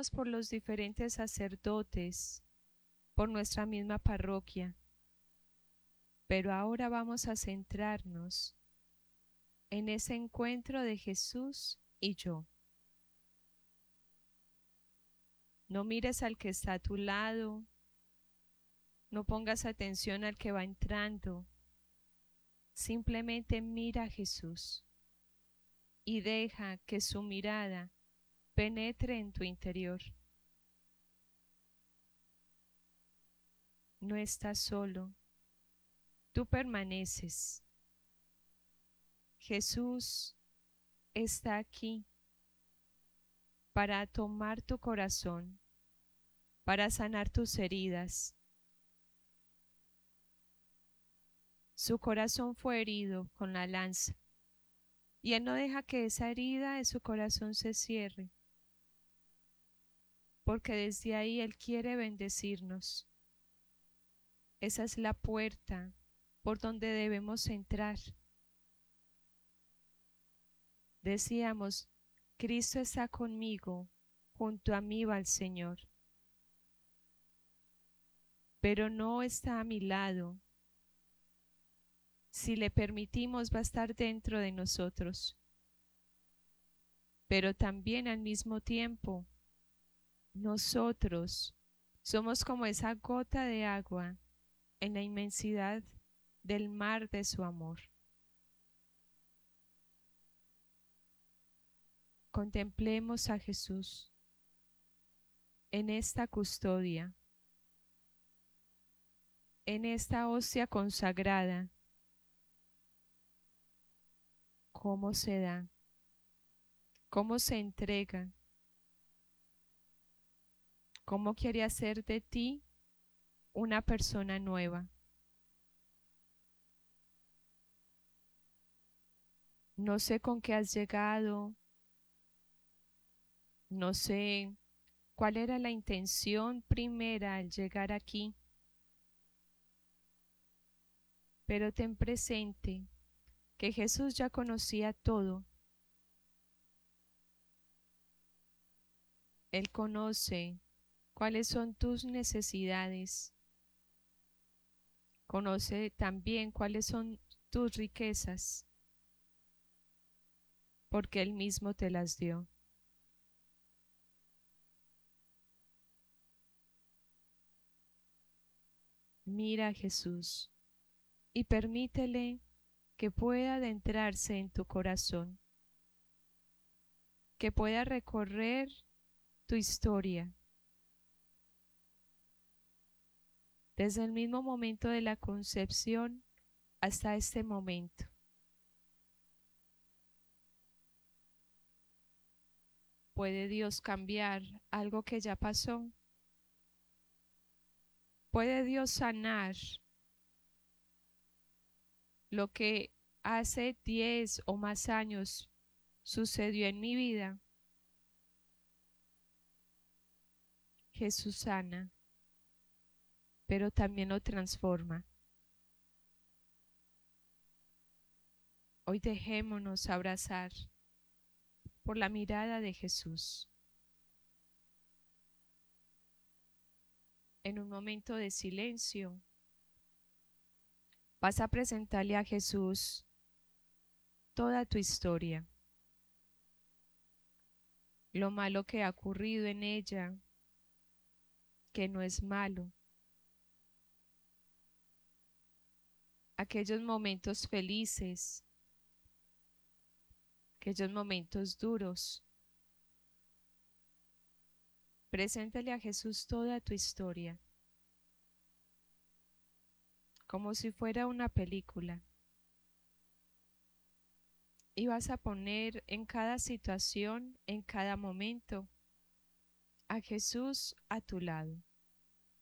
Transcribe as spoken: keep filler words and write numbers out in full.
oramos por los diferentes sacerdotes, por nuestra misma parroquia, pero ahora vamos a centrarnos en ese encuentro de Jesús y yo. No mires al que está a tu lado, no pongas atención al que va entrando, simplemente mira a Jesús y deja que su mirada penetre en tu interior. No estás solo, tú permaneces. Jesús está aquí para tomar tu corazón, para sanar tus heridas. Su corazón fue herido con la lanza y Él no deja que esa herida de su corazón se cierre, porque desde ahí Él quiere bendecirnos. Esa es la puerta por donde debemos entrar. Decíamos, Cristo está conmigo, junto a mí va el Señor, pero no está a mi lado. Si le permitimos, va a estar dentro de nosotros, pero también al mismo tiempo, nosotros somos como esa gota de agua en la inmensidad del mar de su amor. Contemplemos a Jesús en esta custodia, en esta hostia consagrada, cómo se da, cómo se entrega, cómo quiere hacer de ti una persona nueva. No sé con qué has llegado, no sé cuál era la intención primera al llegar aquí, pero ten presente que Jesús ya conocía todo. Él conoce cuáles son tus necesidades, conoce también cuáles son tus riquezas, porque Él mismo te las dio. Mira a Jesús y permítele que pueda adentrarse en tu corazón, que pueda recorrer tu historia, desde el mismo momento de la concepción hasta este momento. ¿Puede Dios cambiar algo que ya pasó? ¿Puede Dios sanar lo que hace diez o más años sucedió en mi vida? Jesús sana, pero también lo transforma. Hoy dejémonos abrazar por la mirada de Jesús. En un momento de silencio, vas a presentarle a Jesús toda tu historia, lo malo que ha ocurrido en ella, que no es malo, aquellos momentos felices, aquellos momentos duros. Preséntale a Jesús toda tu historia, como si fuera una película. Y vas a poner en cada situación, en cada momento, a Jesús a tu lado.